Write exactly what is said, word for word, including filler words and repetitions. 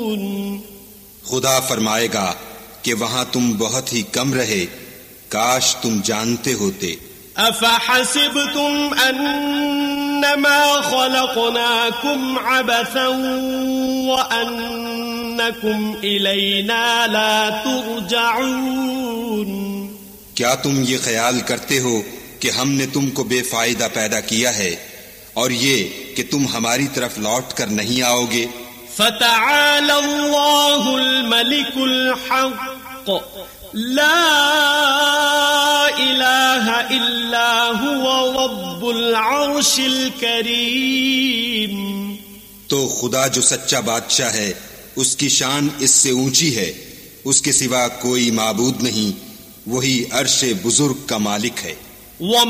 खुदा फरमाएगा कि वहां तुम बहुत ही कम रहे, काश तुम जानते होते। अफ़हसिबतुम अन्नमा ख़लक़नाकुम अबसन व अन्नकुम इलैना ला तुरजऊन। क्या तुम ये ख्याल करते हो कि हमने तुमको बेफायदा पैदा किया है और ये कि तुम हमारी तरफ लौट कर नहीं आओगे। फ़तआला अल्लाहुल मलिकुल हक़ ला इलाहा इल्ला हुवा रब्बुल अर्शिल करीम। तो खुदा जो सच्चा बादशाह है, उसकी शान इससे ऊंची है, उसके सिवा कोई माबूद नहीं, वही अर्शे बुजुर्ग का मालिक है।